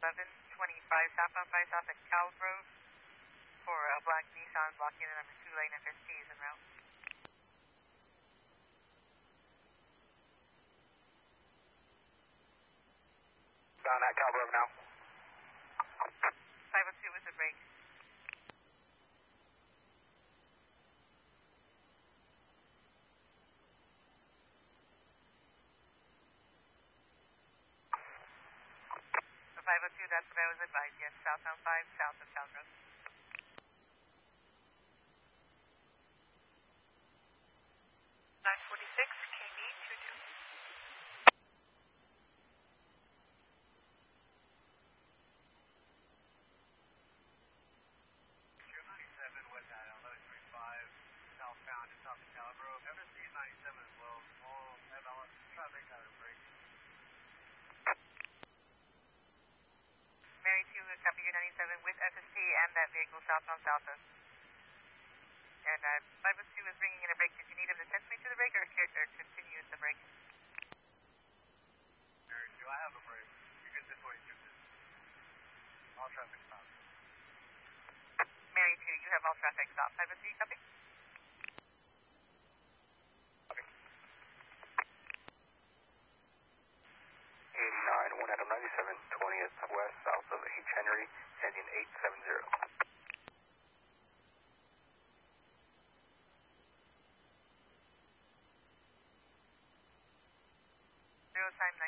1125 southbound 5 south at Calgrove for a black Nissan blocking the number 2 lane FST is en route. Down at Calgrove now. 502 with the brake. So 502, that's what I was advised, yes, southbound 5 south of Calgrove. 946, KD 22. West at 1135 southbound to south of Calgrove. FST 97 as well. Small MLS traffic out of break. Mary 2, copy your 97 with FST and that vehicle southbound southwest. And 502 is bringing in a brake. Did you need him to send me to the brake or continue with the brake? Mary 2, I have a brake. You can just wait 2 minutes. All traffic stops. Mary 2, you have all traffic stop. 503, copy? Copy. 89, 1 Adam 97, 20th west, south of H. Henry, ending 870. Zero time